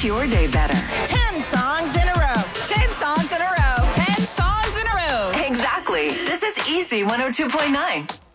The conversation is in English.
your day better. 10 songs in a row. 10 songs in a row. 10 songs in a row. Exactly. This is Easy 102.9.